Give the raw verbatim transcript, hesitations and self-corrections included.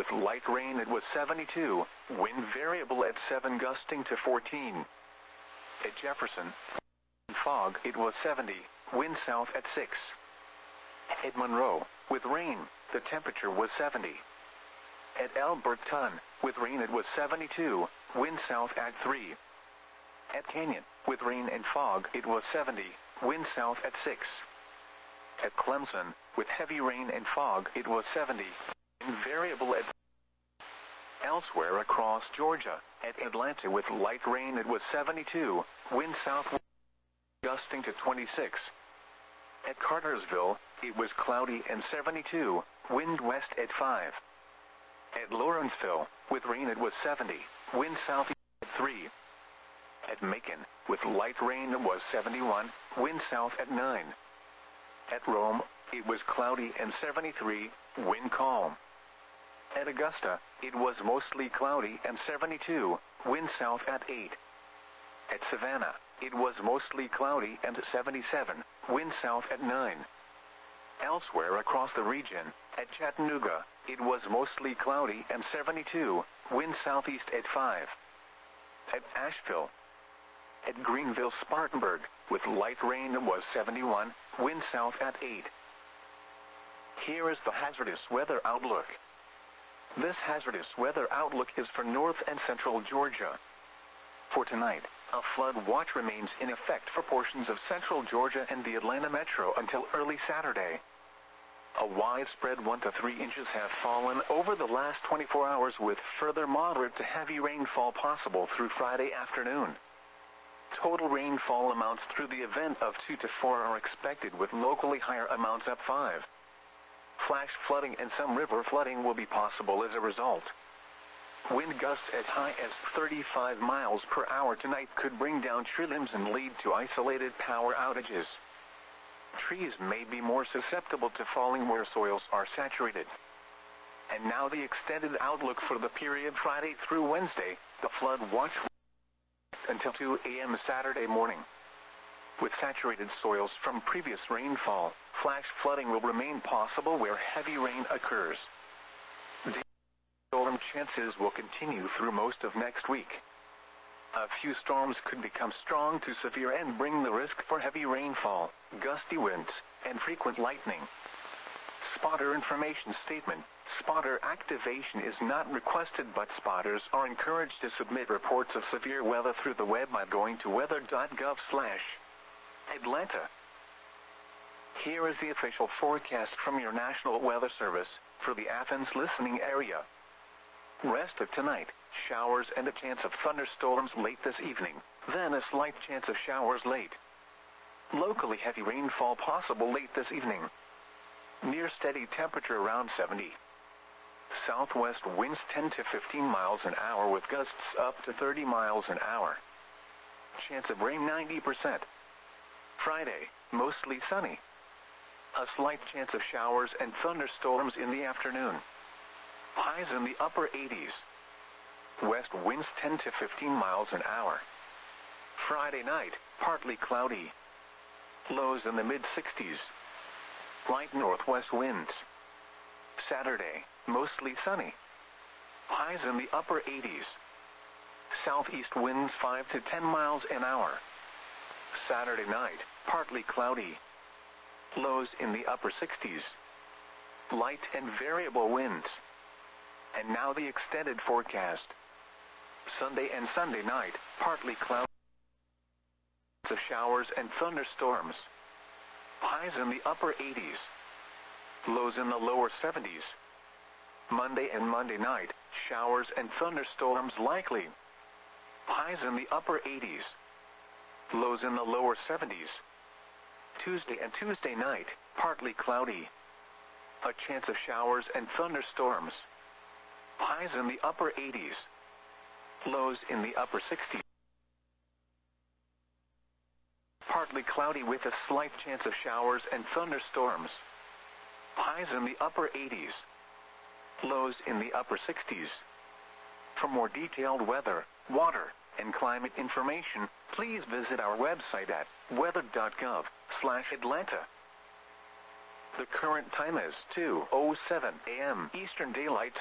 with light rain it was seventy-two, wind variable at seven gusting to fourteen. At Jefferson, fog it was seventy, wind south at six. At Monroe, with rain, the temperature was seventy. At Alberton, with rain it was seventy-two, wind south at three. At Canyon, with rain and fog it was seventy, wind south at six. At Clemson, with heavy rain and fog it was seventy, wind variable at. Elsewhere across Georgia, at Atlanta with light rain it was seventy-two, wind south gusting to twenty-six. At Cartersville, it was cloudy and seventy-two, wind west at five. At Lawrenceville, with rain it was seventy, wind southeast at three. At Macon, with light rain it was seventy-one, wind south at nine. At Rome, it was cloudy and seventy-three, wind calm. At Augusta, it was mostly cloudy and seventy-two, wind south at eight. At Savannah, it was mostly cloudy and seventy-seven, wind south at nine. Elsewhere across the region, at Chattanooga, it was mostly cloudy and seventy-two, wind southeast at five. At Asheville, at Greenville-Spartanburg, with light rain it was seventy-one, wind south at eight. Here is the hazardous weather outlook. This hazardous weather outlook is for north and central Georgia. For tonight, a flood watch remains in effect for portions of central Georgia and the Atlanta metro until early Saturday. A widespread one to three inches have fallen over the last twenty-four hours, with further moderate to heavy rainfall possible through Friday afternoon. Total rainfall amounts through the event of two to four are expected, with locally higher amounts up five. Flash flooding and some river flooding will be possible as a result. Wind gusts as high as thirty-five miles per hour tonight could bring down tree limbs and lead to isolated power outages. Trees may be more susceptible to falling where soils are saturated. And now the extended outlook for the period Friday through Wednesday. The flood watch until two A M Saturday morning. With saturated soils from previous rainfall, flash flooding will remain possible where heavy rain occurs. Storm chances will continue through most of next week. A few storms could become strong to severe and bring the risk for heavy rainfall, gusty winds, and frequent lightning. Spotter information statement. Spotter activation is not requested, but spotters are encouraged to submit reports of severe weather through the web by going to weather dot gov slash Atlanta. Here is the official forecast from your National Weather Service for the Athens listening area. Rest of tonight, showers and a chance of thunderstorms late this evening, then a slight chance of showers late. Locally heavy rainfall possible late this evening. Near steady temperature around seventy. Southwest winds ten to fifteen miles an hour with gusts up to thirty miles an hour. Chance of rain ninety percent. Friday, mostly sunny. A slight chance of showers and thunderstorms in the afternoon. Highs in the upper eighties. West winds ten to fifteen miles an hour. Friday night, partly cloudy. Lows in the mid sixties. Light northwest winds. Saturday, mostly sunny. Highs in the upper eighties. Southeast winds five to ten miles an hour. Saturday night, partly cloudy. Lows in the upper sixties. Light and variable winds. And now the extended forecast. Sunday and Sunday night, partly cloudy. Of showers and thunderstorms. Highs in the upper eighties. Lows in the lower seventies. Monday and Monday night, showers and thunderstorms likely. Highs in the upper eighties. Lows in the lower seventies. Tuesday and Tuesday night, partly cloudy. A chance of showers and thunderstorms. Highs in the upper eighties. Lows in the upper sixties. Partly cloudy with a slight chance of showers and thunderstorms. Highs in the upper eighties. Lows in the upper sixties. For more detailed weather, water, and climate information, please visit our website at weather dot gov slash Atlanta. The current time is two oh seven a m Eastern Daylight Time.